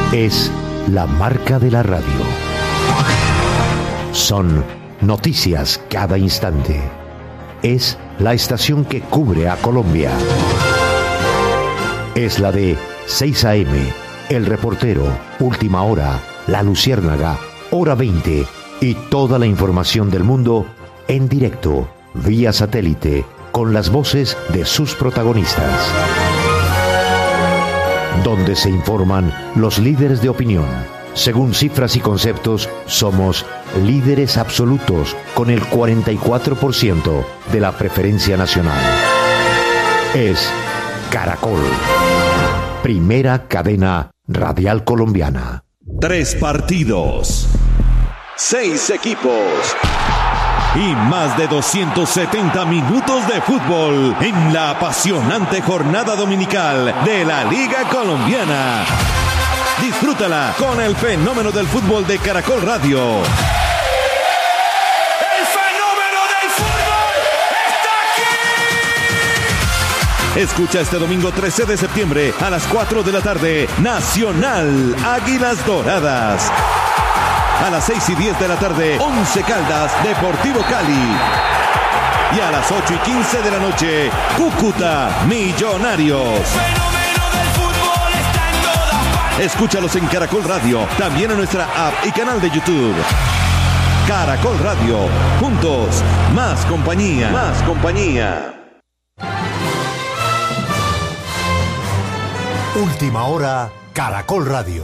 Es la marca de la radio. Son noticias cada instante. Es la estación que cubre a Colombia. Es la de 6 a.m., El Reportero, Última Hora, La Luciérnaga, Hora 20 y toda la información del mundo en directo, vía satélite, con las voces de sus protagonistas. Donde se informan los líderes de opinión. Según cifras y conceptos, somos líderes absolutos con el 44% de la preferencia nacional. Es Caracol, primera cadena radial colombiana. 3 partidos, 6 equipos y más de 270 minutos de fútbol en la apasionante jornada dominical de la Liga Colombiana. Disfrútala con el fenómeno del fútbol de Caracol Radio. ¡El fenómeno del fútbol está aquí! Escucha este domingo 13 de septiembre a las 4 de la tarde, Nacional Águilas Doradas. A las 6:10 de la tarde, Once Caldas, Deportivo Cali. Y a las 8:15 de la noche, Cúcuta, Millonarios. Escúchalos en Caracol Radio, también en nuestra app y canal de YouTube. Caracol Radio, juntos, más compañía. Más compañía. Última Hora, Caracol Radio.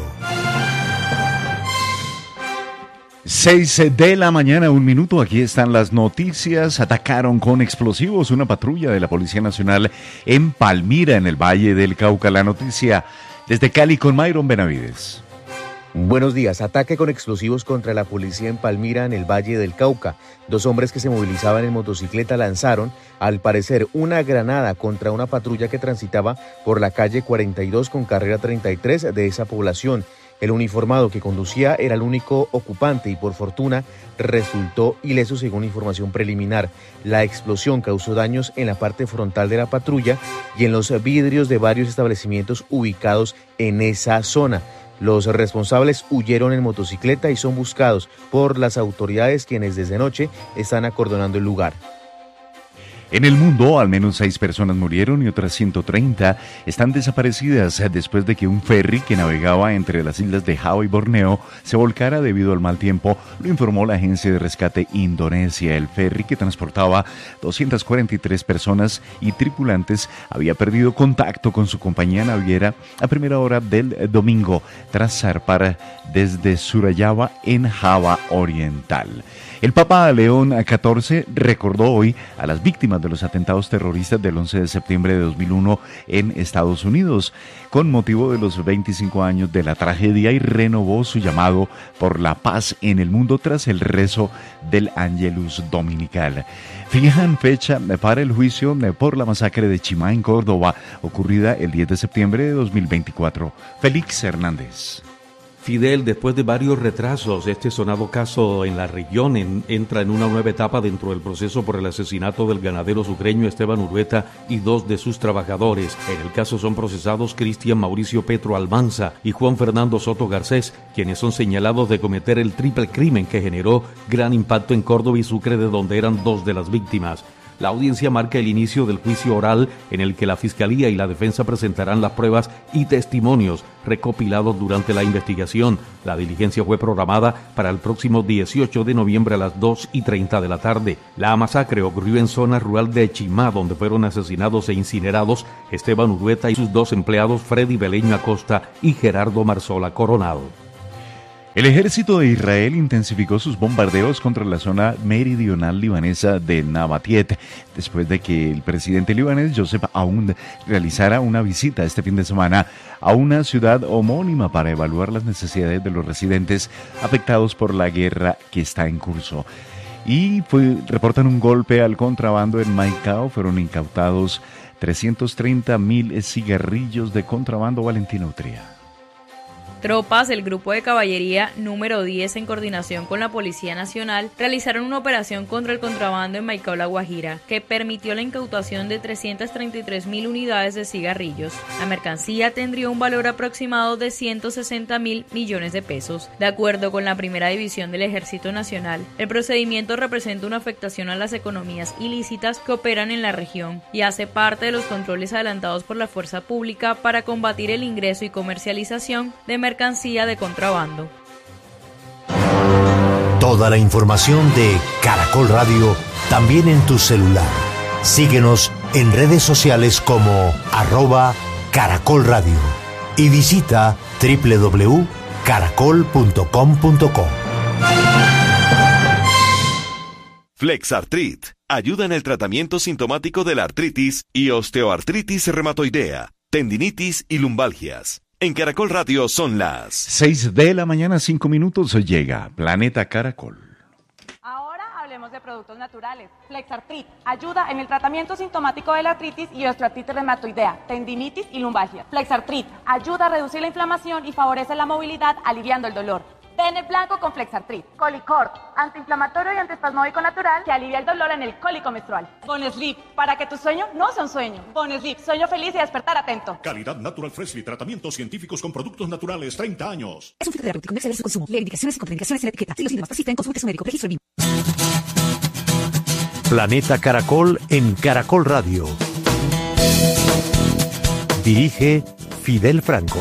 6 de la mañana, 1 minuto. Aquí están las noticias. Atacaron con explosivos una patrulla de la Policía Nacional en Palmira, en el Valle del Cauca. La noticia desde Cali con Myron Benavides. Buenos días. Ataque con explosivos contra la policía en Palmira, en el Valle del Cauca. 2 hombres que se movilizaban en motocicleta lanzaron, al parecer, una granada contra una patrulla que transitaba por la calle 42 con carrera 33 de esa población. El uniformado que conducía era el único ocupante y por fortuna resultó ileso según información preliminar. La explosión causó daños en la parte frontal de la patrulla y en los vidrios de varios establecimientos ubicados en esa zona. Los responsables huyeron en motocicleta y son buscados por las autoridades, quienes desde noche están acordonando el lugar. En el mundo, al menos 6 personas murieron y otras 130 están desaparecidas después de que un ferry que navegaba entre las islas de Java y Borneo se volcara debido al mal tiempo, lo informó la agencia de rescate Indonesia. El ferry, que transportaba 243 personas y tripulantes, había perdido contacto con su compañía naviera a primera hora del domingo tras zarpar desde Surayava en Java Oriental. El Papa León XIV recordó hoy a las víctimas de los atentados terroristas del 11 de septiembre de 2001 en Estados Unidos, con motivo de los 25 años de la tragedia, y renovó su llamado por la paz en el mundo tras el rezo del Ángelus Dominical. Fijan fecha para el juicio por la masacre de Chimá en Córdoba, ocurrida el 10 de septiembre de 2024. Félix Hernández. Fidel, después de varios retrasos, este sonado caso en la región entra en una nueva etapa dentro del proceso por el asesinato del ganadero sucreño Esteban Urbeta y 2 de sus trabajadores. En el caso son procesados Cristian Mauricio Petro Almanza y Juan Fernando Soto Garcés, quienes son señalados de cometer el triple crimen que generó gran impacto en Córdoba y Sucre, de donde eran 2 de las víctimas. La audiencia marca el inicio del juicio oral, en el que la Fiscalía y la Defensa presentarán las pruebas y testimonios recopilados durante la investigación. La diligencia fue programada para el próximo 18 de noviembre a las 2:30 de la tarde. La masacre ocurrió en zona rural de Chimá, donde fueron asesinados e incinerados Esteban Urbeta y sus 2 empleados, Freddy Beleño Acosta y Gerardo Marzola Coronado. El ejército de Israel intensificó sus bombardeos contra la zona meridional libanesa de Nabatiet, después de que el presidente libanés Joseph Aoun realizara una visita este fin de semana a una ciudad homónima para evaluar las necesidades de los residentes afectados por la guerra que está en curso. Y reportan un golpe al contrabando en Maicao. Fueron incautados 330.000 cigarrillos de contrabando. Valentina Utría. Tropas del Grupo de Caballería número 10, en coordinación con la Policía Nacional, realizaron una operación contra el contrabando en Maicao, La Guajira, que permitió la incautación de 333.000 unidades de cigarrillos. La mercancía tendría un valor aproximado de 160.000 millones de pesos. De acuerdo con la Primera División del Ejército Nacional, el procedimiento representa una afectación a las economías ilícitas que operan en la región y hace parte de los controles adelantados por la fuerza pública para combatir el ingreso y comercialización de mercancía de contrabando. Toda la información de Caracol Radio también en tu celular. Síguenos en redes sociales como @Caracol Radio y visita www.caracol.com.co. Flexartrit ayuda en el tratamiento sintomático de la artritis y osteoartritis reumatoidea, tendinitis y lumbalgias. En Caracol Radio son las 6 de la mañana, 5 minutos. Llega Planeta Caracol. Ahora hablemos de productos naturales. Flexartrit ayuda en el tratamiento sintomático de la artritis y osteoartritis reumatoidea, tendinitis y lumbalgia. Flexartrit ayuda a reducir la inflamación y favorece la movilidad, aliviando el dolor. Tener blanco con Flexartrit. Colicort, antiinflamatorio y antiespasmódico natural que alivia el dolor en el cólico menstrual. Bonesleep, para que tu sueño no sea un sueño. Bonesleep, sueño feliz y despertar atento. Calidad Natural Freshly, tratamientos científicos con productos naturales, 30 años. Es un filtro terapéutico, no exceder su consumo. Lee indicaciones y contraindicaciones en la etiqueta. Si los síntomas persisten, consulte a su médico. Registro BIM. Planeta Caracol en Caracol Radio. Dirige Fidel Franco.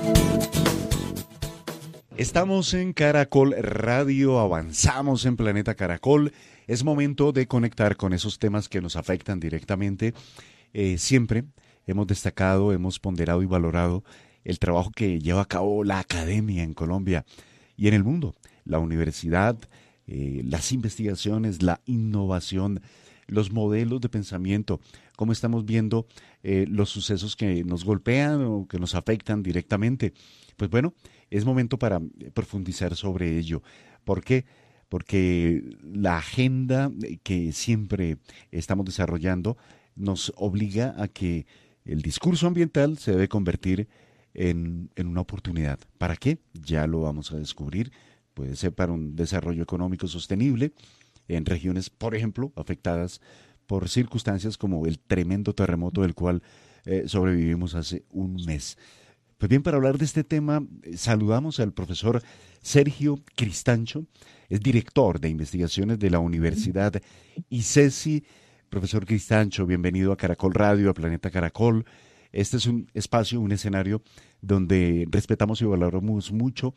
Estamos en Caracol Radio, avanzamos en Planeta Caracol. Es momento de conectar con esos temas que nos afectan directamente. Siempre hemos destacado, hemos ponderado y valorado el trabajo que lleva a cabo la academia en Colombia y en el mundo. La universidad, las investigaciones, la innovación, los modelos de pensamiento, cómo estamos viendo los sucesos que nos golpean o que nos afectan directamente. Pues bueno, es momento para profundizar sobre ello. ¿Por qué? Porque la agenda que siempre estamos desarrollando nos obliga a que el discurso ambiental se debe convertir en una oportunidad. ¿Para qué? Ya lo vamos a descubrir. Puede ser para un desarrollo económico sostenible en regiones, por ejemplo, afectadas por circunstancias como el tremendo terremoto del cual sobrevivimos hace un mes. Pues bien, para hablar de este tema, saludamos al profesor Sergio Cristancho, es director de investigaciones de la Universidad ICESI. Profesor Cristancho, bienvenido a Caracol Radio, a Planeta Caracol. Este es un espacio, un escenario donde respetamos y valoramos mucho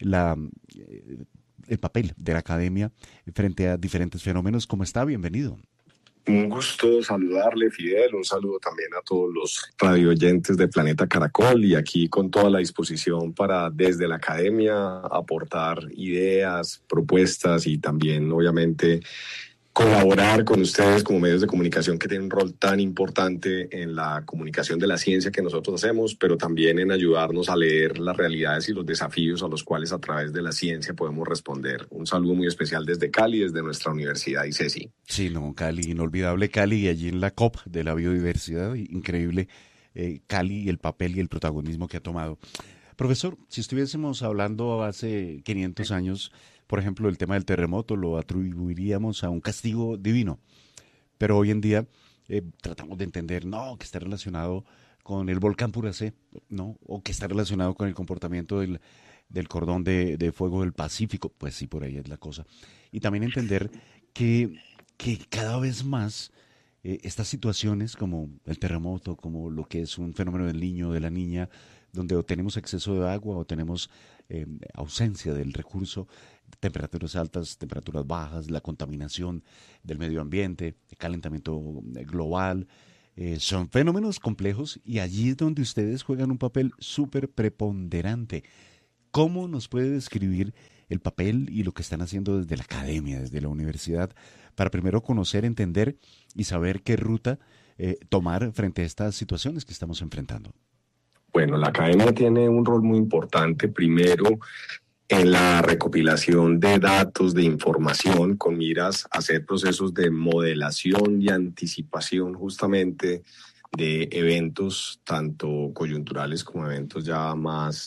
el papel de la academia frente a diferentes fenómenos. ¿Cómo está? Bienvenido. Un gusto saludarle, Fidel, un saludo también a todos los radioyentes de Planeta Caracol y aquí con toda la disposición para desde la academia aportar ideas, propuestas y también obviamente colaborar con ustedes como medios de comunicación que tienen un rol tan importante en la comunicación de la ciencia que nosotros hacemos, pero también en ayudarnos a leer las realidades y los desafíos a los cuales a través de la ciencia podemos responder. Un saludo muy especial desde Cali, desde nuestra universidad ICESI. Sí, no, Cali, inolvidable Cali, y allí en la COP de la biodiversidad, increíble Cali y el papel y el protagonismo que ha tomado. Profesor, si estuviésemos hablando hace 500 años, por ejemplo, el tema del terremoto lo atribuiríamos a un castigo divino, pero hoy en día tratamos de entender, no, que está relacionado con el volcán Puracé, no, o que está relacionado con el comportamiento del cordón de fuego del Pacífico, pues sí, por ahí es la cosa. Y también entender que cada vez más estas situaciones como el terremoto, como lo que es un fenómeno del niño o de la niña, donde o tenemos exceso de agua o tenemos ausencia del recurso, temperaturas altas, temperaturas bajas, la contaminación del medio ambiente, el calentamiento global, son fenómenos complejos y allí es donde ustedes juegan un papel súper preponderante. ¿Cómo nos puede describir el papel y lo que están haciendo desde la academia, desde la universidad, para primero conocer, entender y saber qué ruta tomar frente a estas situaciones que estamos enfrentando? Bueno, la academia tiene un rol muy importante, primero en la recopilación de datos, de información, con miras a hacer procesos de modelación y anticipación justamente de eventos, tanto coyunturales como eventos ya más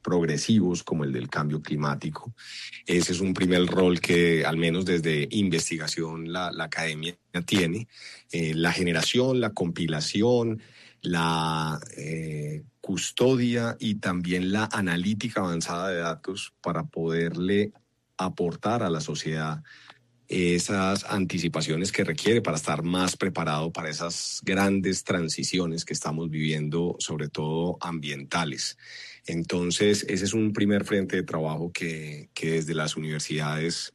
progresivos como el del cambio climático. Ese es un primer rol que al menos desde investigación la academia tiene. La generación, la compilación, la custodia y también la analítica avanzada de datos para poderle aportar a la sociedad esas anticipaciones que requiere para estar más preparado para esas grandes transiciones que estamos viviendo, sobre todo ambientales. Entonces, ese es un primer frente de trabajo que desde las universidades,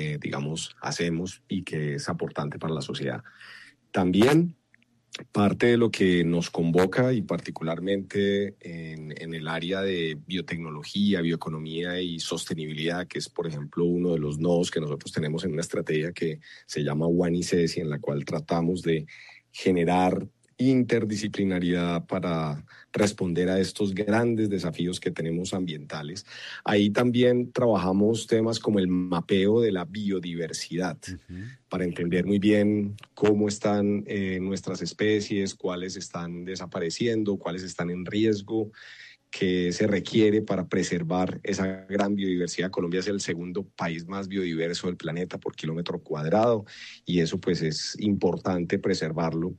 hacemos y que es aportante para la sociedad. También parte de lo que nos convoca y particularmente en el área de biotecnología, bioeconomía y sostenibilidad, que es, por ejemplo, uno de los nodos que nosotros tenemos en una estrategia que se llama One ICESI, en la cual tratamos de generar interdisciplinariedad para responder a estos grandes desafíos que tenemos ambientales. Ahí también trabajamos temas como el mapeo de la biodiversidad, para entender muy bien cómo están nuestras especies, cuáles están desapareciendo, cuáles están en riesgo, qué se requiere para preservar esa gran biodiversidad. Colombia es el segundo país más biodiverso del planeta por kilómetro cuadrado y eso pues es importante preservarlo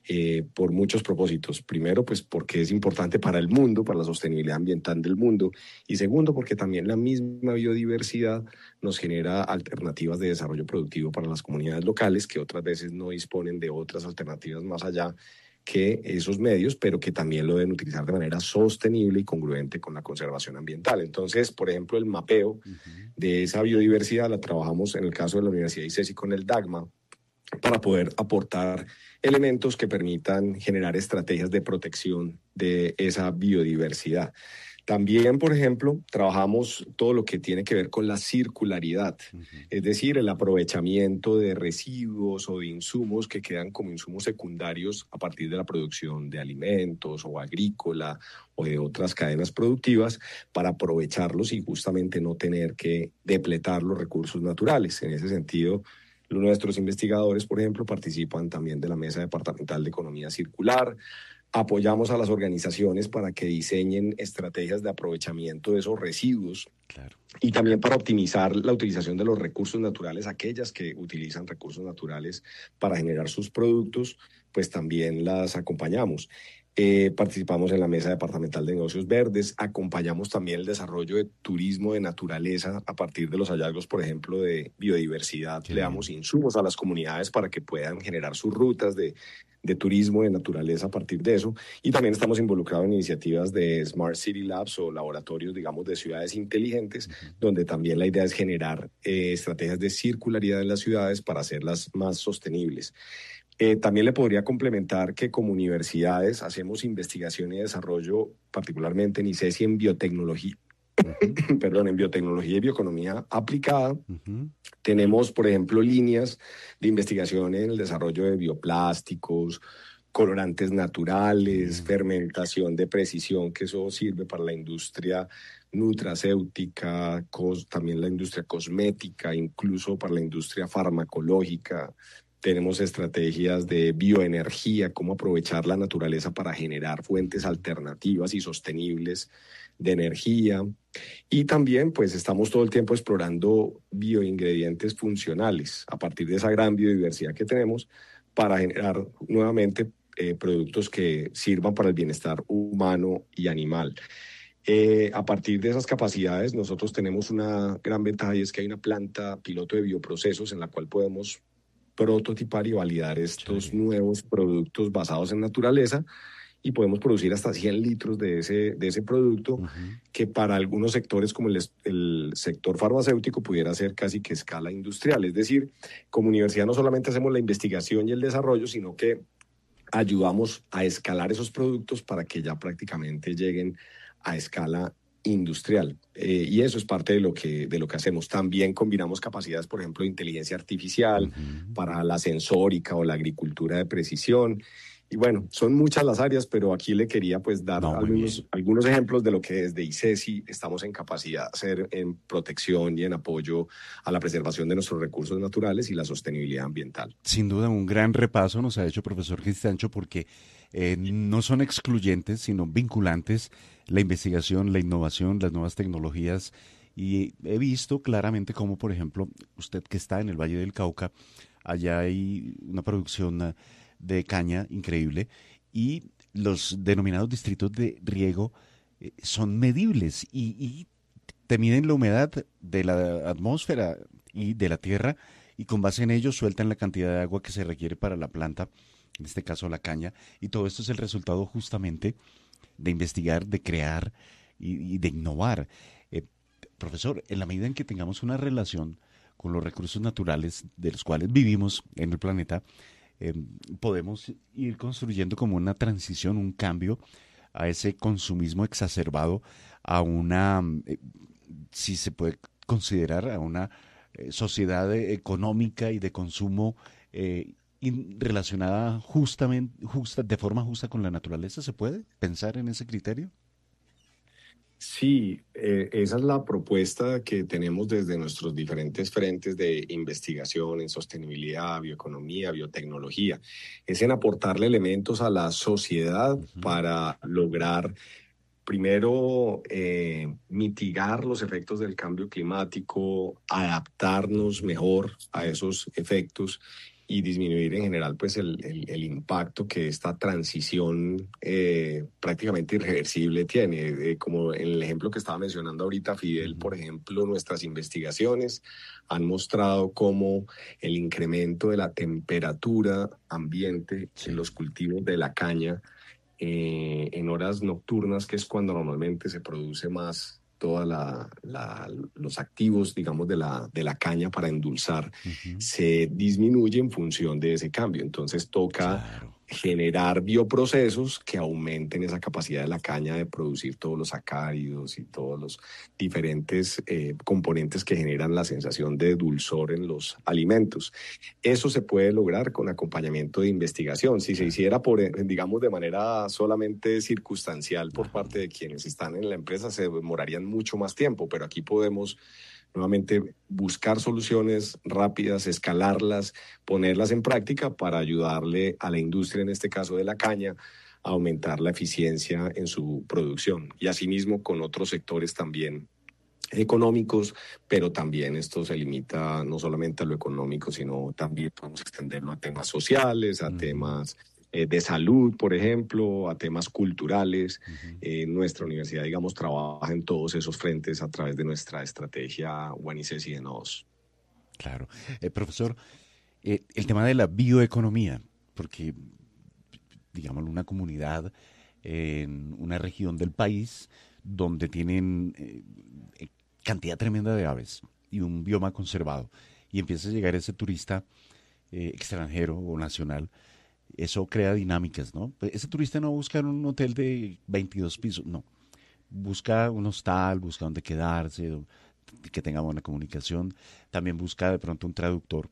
por muchos propósitos. Primero, pues porque es importante para el mundo, para la sostenibilidad ambiental del mundo, y segundo, porque también la misma biodiversidad nos genera alternativas de desarrollo productivo para las comunidades locales que otras veces no disponen de otras alternativas más allá que esos medios, pero que también lo deben utilizar de manera sostenible y congruente con la conservación ambiental. Entonces, por ejemplo, el mapeo de esa biodiversidad la trabajamos en el caso de la Universidad ICESI con el DAGMA para poder aportar elementos que permitan generar estrategias de protección de esa biodiversidad. También, por ejemplo, trabajamos todo lo que tiene que ver con la circularidad, es decir, el aprovechamiento de residuos o de insumos que quedan como insumos secundarios a partir de la producción de alimentos o agrícola o de otras cadenas productivas para aprovecharlos y justamente no tener que depletar los recursos naturales. En ese sentido, nuestros investigadores, por ejemplo, participan también de la Mesa Departamental de Economía Circular. Apoyamos a las organizaciones para que diseñen estrategias de aprovechamiento de esos residuos. Claro. Y también para optimizar la utilización de los recursos naturales, aquellas que utilizan recursos naturales para generar sus productos, pues también las acompañamos. Participamos en la Mesa Departamental de Negocios Verdes, acompañamos también el desarrollo de turismo de naturaleza a partir de los hallazgos, por ejemplo, de biodiversidad. Le damos insumos a las comunidades para que puedan generar sus rutas de turismo de naturaleza a partir de eso. Y también estamos involucrados en iniciativas de Smart City Labs o laboratorios, digamos, de ciudades inteligentes, donde también la idea es generar estrategias de circularidad en las ciudades para hacerlas más sostenibles. También le podría complementar que como universidades hacemos investigación y desarrollo, particularmente en ICESI, en biotecnología, en biotecnología y bioeconomía aplicada. Tenemos, por ejemplo, líneas de investigación en el desarrollo de bioplásticos, colorantes naturales, fermentación de precisión, que eso sirve para la industria nutracéutica, también la industria cosmética, incluso para la industria farmacológica. Tenemos estrategias de bioenergía, cómo aprovechar la naturaleza para generar fuentes alternativas y sostenibles de energía. Y también pues estamos todo el tiempo explorando bioingredientes funcionales a partir de esa gran biodiversidad que tenemos para generar nuevamente productos que sirvan para el bienestar humano y animal. A partir de esas capacidades nosotros tenemos una gran ventaja y es que hay una planta piloto de bioprocesos en la cual podemos prototipar y validar estos nuevos productos basados en naturaleza y podemos producir hasta 100 litros de ese producto que para algunos sectores como el sector farmacéutico pudiera ser casi que escala industrial. Es decir, como universidad no solamente hacemos la investigación y el desarrollo, sino que ayudamos a escalar esos productos para que ya prácticamente lleguen a escala industrial. Y eso es parte de lo que hacemos. También combinamos capacidades, por ejemplo, de inteligencia artificial para la sensórica o la agricultura de precisión. Y bueno, son muchas las áreas, pero aquí le quería pues dar algunos ejemplos de lo que desde ICESI estamos en capacidad de hacer en protección y en apoyo a la preservación de nuestros recursos naturales y la sostenibilidad ambiental. Sin duda, un gran repaso nos ha hecho profesor Cristancho, porque no son excluyentes, sino vinculantes la investigación, la innovación, las nuevas tecnologías. Y he visto claramente cómo, por ejemplo, usted que está en el Valle del Cauca, allá hay una producción de caña increíble, y los denominados distritos de riego son medibles y te miden la humedad de la atmósfera y de la tierra, y con base en ello sueltan la cantidad de agua que se requiere para la planta, en este caso la caña, y todo esto es el resultado justamente de investigar, de crear y de innovar. Profesor, en la medida en que tengamos una relación con los recursos naturales de los cuales vivimos en el planeta, podemos ir construyendo como una transición, un cambio a ese consumismo exacerbado, a una, si se puede considerar, a una sociedad económica y de consumo relacionada de forma justa con la naturaleza. ¿Se puede pensar en ese criterio? Sí, esa es la propuesta que tenemos desde nuestros diferentes frentes de investigación en sostenibilidad, bioeconomía, biotecnología. Es en aportarle elementos a la sociedad para lograr, primero, mitigar los efectos del cambio climático, adaptarnos mejor a esos efectos y disminuir en general pues el impacto que esta transición prácticamente irreversible tiene. Como en el ejemplo que estaba mencionando ahorita Fidel, por ejemplo, nuestras investigaciones han mostrado cómo el incremento de la temperatura ambiente en los cultivos de la caña en horas nocturnas, que es cuando normalmente se produce más todos los activos, digamos, de la caña para endulzar, se disminuye en función de ese cambio. Entonces toca generar bioprocesos que aumenten esa capacidad de la caña de producir todos los sacáridos y todos los diferentes componentes que generan la sensación de dulzor en los alimentos. Eso se puede lograr con acompañamiento de investigación. Si se hiciera, digamos, de manera solamente circunstancial por parte de quienes están en la empresa, se demorarían mucho más tiempo, pero aquí podemos nuevamente buscar soluciones rápidas, escalarlas, ponerlas en práctica para ayudarle a la industria, en este caso de la caña, a aumentar la eficiencia en su producción. Y asimismo con otros sectores también económicos, pero también esto se limita no solamente a lo económico, sino también podemos extenderlo a temas sociales, a temas de salud, por ejemplo, a temas culturales. Nuestra universidad, digamos, trabaja en todos esos frentes a través de nuestra estrategia One ICESI de Nodos. Claro. Profesor, el tema de la bioeconomía, porque, digamos, una comunidad en una región del país donde tienen cantidad tremenda de aves y un bioma conservado, y empieza a llegar ese turista extranjero o nacional, eso crea dinámicas, ¿no? Ese turista no busca un hotel de 22 pisos, no. Busca un hostal, busca donde quedarse, que tenga buena comunicación. También busca de pronto un traductor,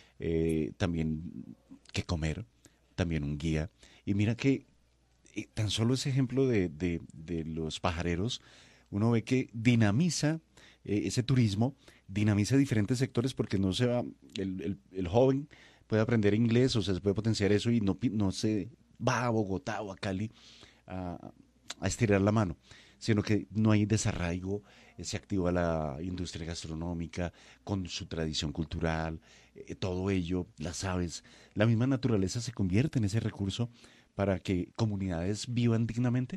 también que comer, también un guía. Y mira que tan solo ese ejemplo de los pajareros, uno ve que dinamiza ese turismo, dinamiza diferentes sectores, porque no se va, el joven puede aprender inglés, o sea, se puede potenciar eso, y no se va a Bogotá o a Cali a estirar la mano, sino que no hay desarraigo, se activa la industria gastronómica con su tradición cultural, todo ello, las aves, la misma naturaleza se convierte en ese recurso para que comunidades vivan dignamente.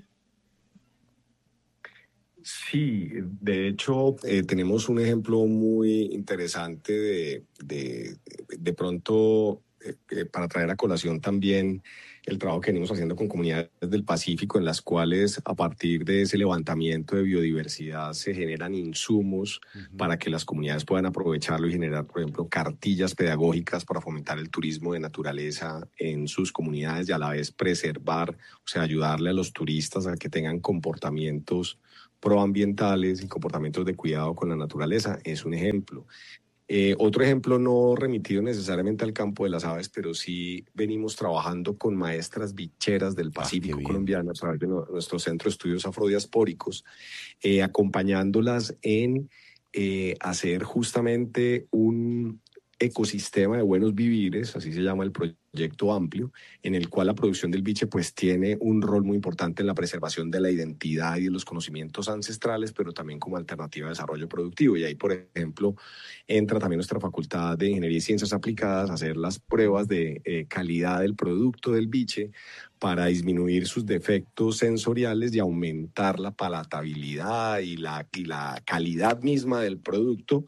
Sí, de hecho tenemos un ejemplo muy interesante de pronto para traer a colación también el trabajo que venimos haciendo con comunidades del Pacífico, en las cuales a partir de ese levantamiento de biodiversidad se generan insumos para que las comunidades puedan aprovecharlo y generar, por ejemplo, cartillas pedagógicas para fomentar el turismo de naturaleza en sus comunidades y a la vez preservar, o sea, ayudarle a los turistas a que tengan comportamientos proambientales y comportamientos de cuidado con la naturaleza. Es un ejemplo. Otro ejemplo no remitido necesariamente al campo de las aves, pero sí venimos trabajando con maestras bicheras del Pacífico colombiano a través de nuestro Centro de Estudios Afrodiaspóricos, acompañándolas en hacer justamente un ecosistema de buenos vivires, así se llama el proyecto amplio, en el cual la producción del biche pues tiene un rol muy importante en la preservación de la identidad y de los conocimientos ancestrales, pero también como alternativa de desarrollo productivo. Y ahí, por ejemplo, entra también nuestra facultad de Ingeniería y Ciencias Aplicadas a hacer las pruebas de calidad del producto del biche para disminuir sus defectos sensoriales y aumentar la palatabilidad y la calidad misma del producto,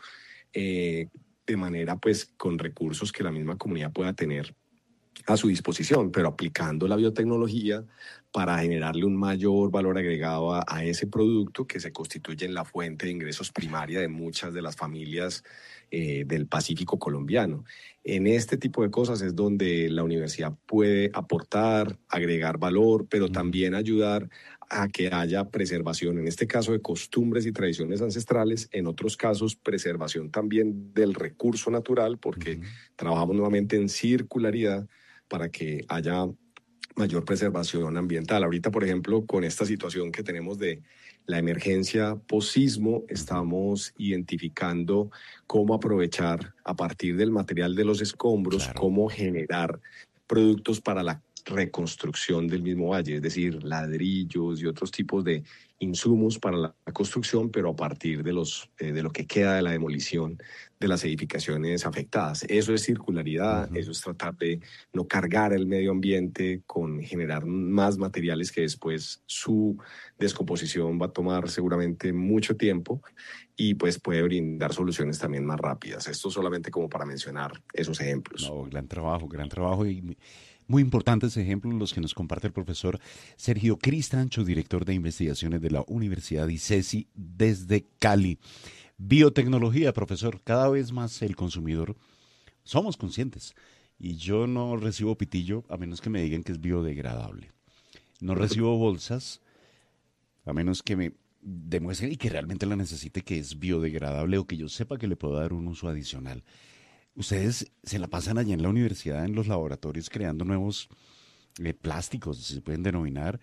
de manera pues con recursos que la misma comunidad pueda tener a su disposición, pero aplicando la biotecnología para generarle un mayor valor agregado a ese producto que se constituye en la fuente de ingresos primaria de muchas de las familias del Pacífico colombiano. En este tipo de cosas es donde la universidad puede aportar, agregar valor, pero también ayudar a que haya preservación, en este caso de costumbres y tradiciones ancestrales, en otros casos preservación también del recurso natural, porque trabajamos nuevamente en circularidad para que haya mayor preservación ambiental. Ahorita, por ejemplo, con esta situación que tenemos de la emergencia post-sismo, estamos identificando cómo aprovechar a partir del material de los escombros, cómo generar productos para la reconstrucción del mismo valle, es decir, ladrillos y otros tipos de insumos para la construcción, pero a partir de lo que queda de la demolición de las edificaciones afectadas. Eso es circularidad, eso es tratar de no cargar el medio ambiente con generar más materiales que después su descomposición va a tomar seguramente mucho tiempo y pues puede brindar soluciones también más rápidas. Esto solamente como para mencionar esos ejemplos. No, gran trabajo y muy importantes ejemplos los que nos comparte el profesor Sergio Cristancho, director de investigaciones de la Universidad ICESI desde Cali. Biotecnología, profesor, cada vez más el consumidor somos conscientes y yo no recibo pitillo a menos que me digan que es biodegradable. No recibo bolsas a menos que me demuestren y que realmente la necesite que es biodegradable o que yo sepa que le puedo dar un uso adicional. Ustedes se la pasan allá en la universidad, en los laboratorios, creando nuevos plásticos, se pueden denominar,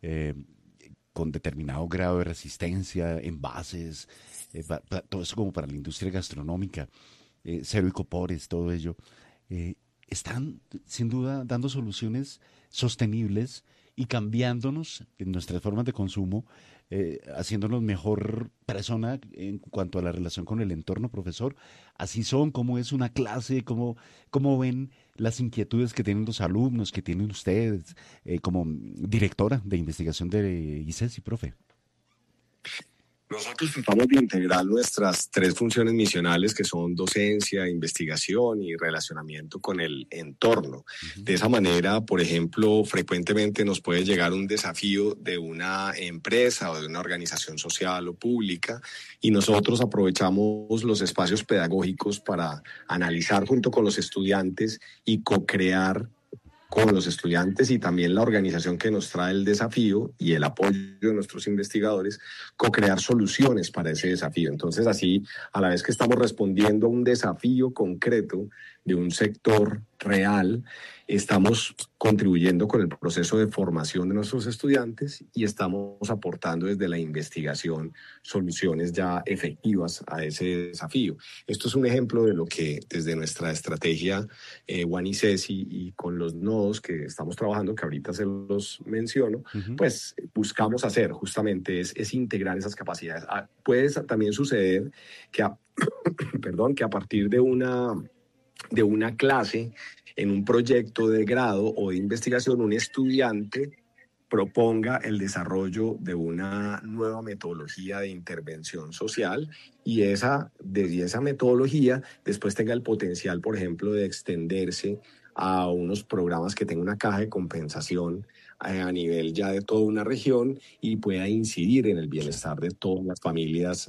con determinado grado de resistencia, envases, todo eso como para la industria gastronómica, cero icopores, todo ello. Están, sin duda, dando soluciones sostenibles y cambiándonos en nuestras formas de consumo, haciéndonos mejor persona en cuanto a la relación con el entorno, profesor. Así son, cómo es una clase, cómo ven las inquietudes que tienen los alumnos, que tienen ustedes, como directora de investigación de ICESI, profe. Nosotros tratamos de integrar nuestras tres funciones misionales, que son docencia, investigación y relacionamiento con el entorno. De esa manera, por ejemplo, frecuentemente nos puede llegar un desafío de una empresa o de una organización social o pública y nosotros aprovechamos los espacios pedagógicos para analizar junto con los estudiantes y co-crear con los estudiantes y también la organización que nos trae el desafío y el apoyo de nuestros investigadores, co-crear soluciones para ese desafío. Entonces, así, a la vez que estamos respondiendo a un desafío concreto de un sector real, estamos contribuyendo con el proceso de formación de nuestros estudiantes y estamos aportando desde la investigación soluciones ya efectivas a ese desafío. Esto es un ejemplo de lo que desde nuestra estrategia One ICESI y con los nodos que estamos trabajando, que ahorita se los menciono, pues buscamos hacer justamente es integrar esas capacidades. Puede también suceder que a partir de una clase en un proyecto de grado o de investigación, un estudiante proponga el desarrollo de una nueva metodología de intervención social y esa metodología después tenga el potencial, por ejemplo, de extenderse a unos programas que tengan una caja de compensación a nivel ya de toda una región y pueda incidir en el bienestar de todas las familias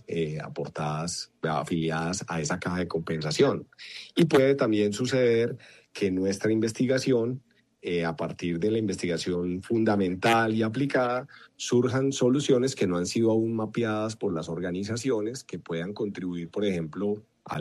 afiliadas a esa caja de compensación. Y puede también suceder que nuestra investigación, a partir de la investigación fundamental y aplicada, surjan soluciones que no han sido aún mapeadas por las organizaciones que puedan contribuir, por ejemplo, al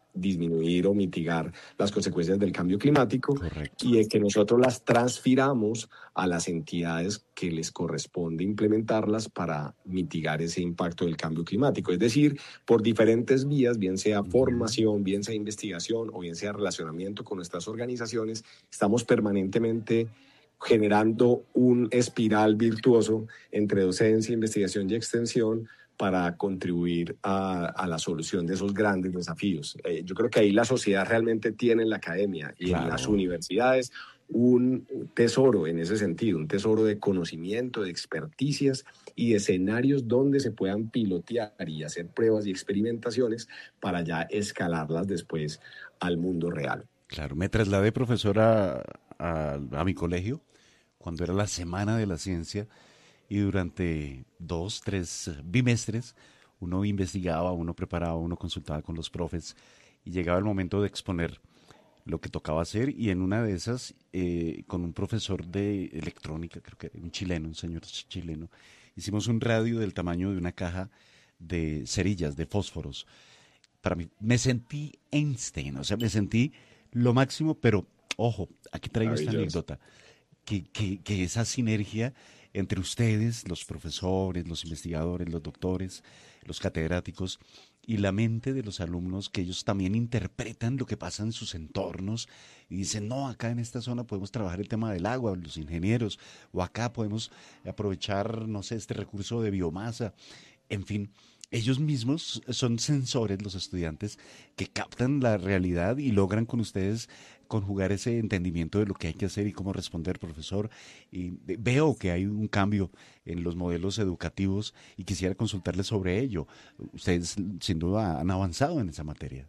disminuir o mitigar las consecuencias del cambio climático. Correcto. Y de que nosotros las transfiramos a las entidades que les corresponde implementarlas para mitigar ese impacto del cambio climático. Es decir, por diferentes vías, bien sea formación, bien sea investigación o bien sea relacionamiento con nuestras organizaciones, estamos permanentemente generando un espiral virtuoso entre docencia, investigación y extensión para contribuir a la solución de esos grandes desafíos. Yo creo que ahí la sociedad realmente tiene en la academia y en las universidades un tesoro en ese sentido, un tesoro de conocimiento, de experticias y de escenarios donde se puedan pilotear y hacer pruebas y experimentaciones para ya escalarlas después al mundo real. Claro, me trasladé, profesora, a mi colegio cuando era la Semana de la Ciencia y durante 2, 3 bimestres uno investigaba, uno preparaba, uno consultaba con los profes y llegaba el momento de exponer lo que tocaba hacer y en una de esas con un profesor de electrónica, creo que era un chileno, un señor chileno, hicimos un radio del tamaño de una caja de cerillas, de fósforos. Para mí, me sentí Einstein, o sea, me sentí lo máximo, pero ojo, aquí traigo esta anécdota, que esa sinergia entre ustedes, los profesores, los investigadores, los doctores, los catedráticos y la mente de los alumnos, que ellos también interpretan lo que pasa en sus entornos y dicen, no, acá en esta zona podemos trabajar el tema del agua, los ingenieros, o acá podemos aprovechar, no sé, este recurso de biomasa, en fin. Ellos mismos son sensores, los estudiantes, que captan la realidad y logran con ustedes conjugar ese entendimiento de lo que hay que hacer y cómo responder, profesor. Y veo que hay un cambio en los modelos educativos y quisiera consultarles sobre ello. Ustedes, sin duda, han avanzado en esa materia.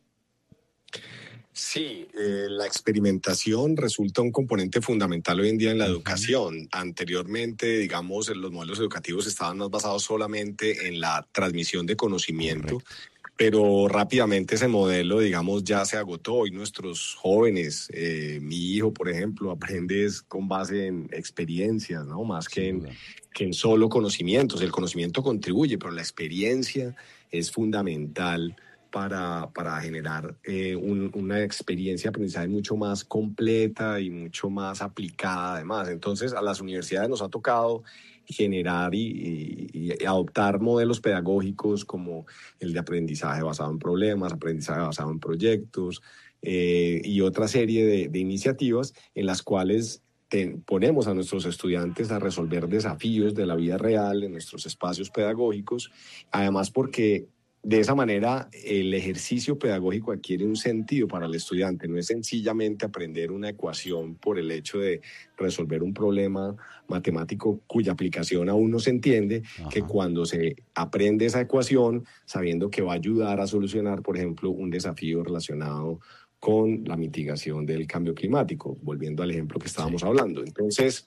Sí, la experimentación resulta un componente fundamental hoy en día en la educación. Anteriormente, digamos, los modelos educativos estaban más basados solamente en la transmisión de conocimiento, pero rápidamente ese modelo, digamos, ya se agotó. Hoy nuestros jóvenes, mi hijo, por ejemplo, aprende con base en experiencias, ¿no? Más que en solo conocimientos. El conocimiento contribuye, pero la experiencia es fundamental para generar una experiencia de aprendizaje mucho más completa y mucho más aplicada además. Entonces a las universidades nos ha tocado generar y adoptar modelos pedagógicos como el de aprendizaje basado en problemas, aprendizaje basado en proyectos y otra serie de iniciativas en las cuales ponemos a nuestros estudiantes a resolver desafíos de la vida real en nuestros espacios pedagógicos, además porque de esa manera, el ejercicio pedagógico adquiere un sentido para el estudiante. No es sencillamente aprender una ecuación por el hecho de resolver un problema matemático cuya aplicación aún no se entiende, que cuando se aprende esa ecuación, sabiendo que va a ayudar a solucionar, por ejemplo, un desafío relacionado con la mitigación del cambio climático, volviendo al ejemplo que estábamos hablando. Entonces,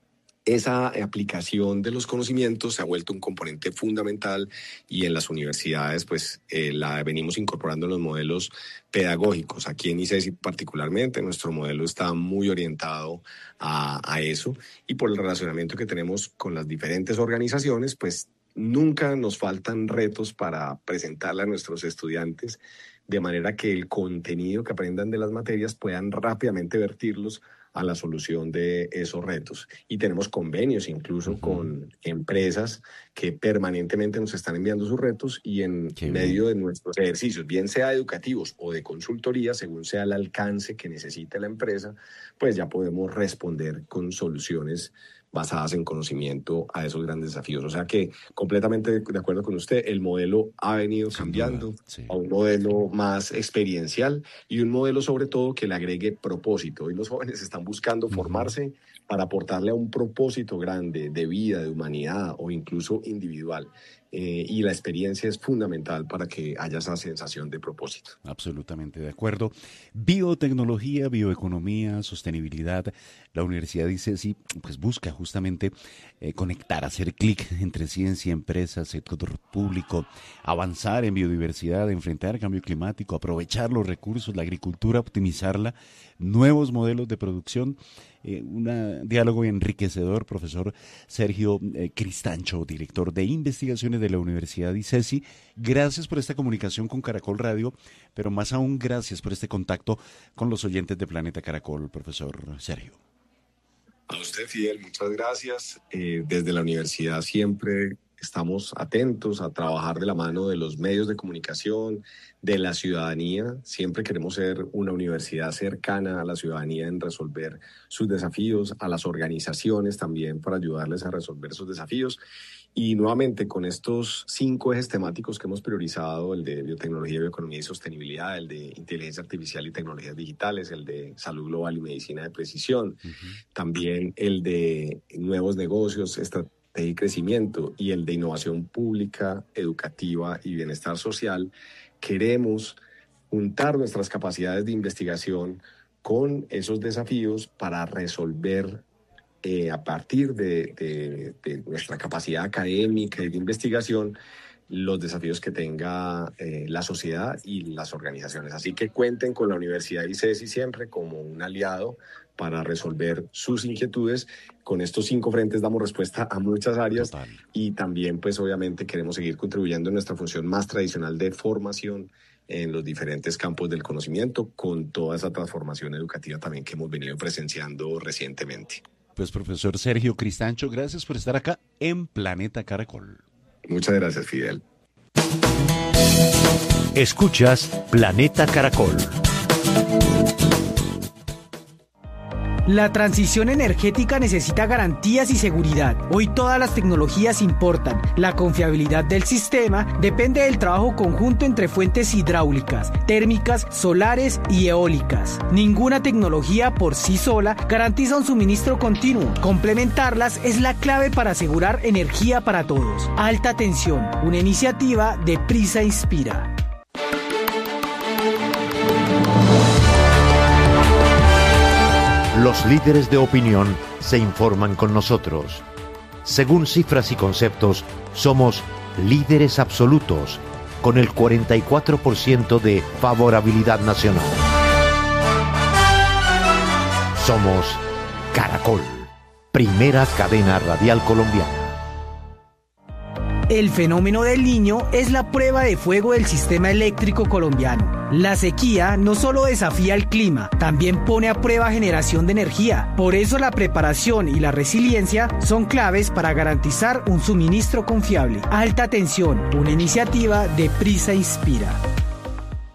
esa aplicación de los conocimientos se ha vuelto un componente fundamental y en las universidades pues la venimos incorporando en los modelos pedagógicos. Aquí en ICESI particularmente nuestro modelo está muy orientado a eso y por el relacionamiento que tenemos con las diferentes organizaciones pues nunca nos faltan retos para presentarle a nuestros estudiantes de manera que el contenido que aprendan de las materias puedan rápidamente vertirlos a la solución de esos retos. Y tenemos convenios incluso con empresas que permanentemente nos están enviando sus retos y en medio de nuestros ejercicios, bien sea educativos o de consultoría, según sea el alcance que necesite la empresa, pues ya podemos responder con soluciones basadas en conocimiento a esos grandes desafíos. O sea que completamente de acuerdo con usted, el modelo ha venido cambiando a un modelo más experiencial y un modelo sobre todo que le agregue propósito. Hoy los jóvenes están buscando formarse para aportarle a un propósito grande de vida, de humanidad o incluso individual. Y la experiencia es fundamental para que haya esa sensación de propósito. Absolutamente de acuerdo. Biotecnología, bioeconomía, sostenibilidad. La Universidad de ICESI pues busca justamente conectar, hacer clic entre ciencia, empresas, sector público, avanzar en biodiversidad, enfrentar el cambio climático, aprovechar los recursos, la agricultura, optimizarla, nuevos modelos de producción. un diálogo enriquecedor, profesor Sergio Cristancho, director de investigaciones de la Universidad ICESI. Gracias por esta comunicación con Caracol Radio, pero más aún gracias por este contacto con los oyentes de Planeta Caracol, profesor Sergio. A usted, Fidel, muchas gracias. Desde la universidad siempre estamos atentos a trabajar de la mano de los medios de comunicación, de la ciudadanía. Siempre queremos ser una universidad cercana a la ciudadanía en resolver sus desafíos, a las organizaciones también para ayudarles a resolver sus desafíos. Y nuevamente con estos 5 ejes temáticos que hemos priorizado, el de biotecnología, bioeconomía y sostenibilidad, el de inteligencia artificial y tecnologías digitales, el de salud global y medicina de precisión, también el de nuevos negocios, estrategia y crecimiento, y el de innovación pública, educativa y bienestar social, queremos juntar nuestras capacidades de investigación con esos desafíos para resolver a partir de nuestra capacidad académica y de investigación los desafíos que tenga la sociedad y las organizaciones. Así que cuenten con la Universidad ICESI siempre como un aliado para resolver sus inquietudes. Con estos 5 frentes damos respuesta a muchas áreas. Total. Y también pues obviamente queremos seguir contribuyendo en nuestra función más tradicional de formación en los diferentes campos del conocimiento, con toda esa transformación educativa también que hemos venido presenciando recientemente. Pues profesor Sergio Cristancho, gracias por estar acá en Planeta Caracol. Muchas gracias, Fidel. Escuchas Planeta Caracol. La transición energética necesita garantías y seguridad. Hoy todas las tecnologías importan. La confiabilidad del sistema depende del trabajo conjunto entre fuentes hidráulicas, térmicas, solares y eólicas. Ninguna tecnología por sí sola garantiza un suministro continuo. Complementarlas es la clave para asegurar energía para todos. Alta tensión, una iniciativa de Prisa Inspira. Los líderes de opinión se informan con nosotros. Según cifras y conceptos, somos líderes absolutos, con el 44% de favorabilidad nacional. Somos Caracol, primera cadena radial colombiana. El fenómeno del Niño es la prueba de fuego del sistema eléctrico colombiano. La sequía no solo desafía el clima, también pone a prueba generación de energía. Por eso la preparación y la resiliencia son claves para garantizar un suministro confiable. Alta tensión, una iniciativa de Prisa Inspira.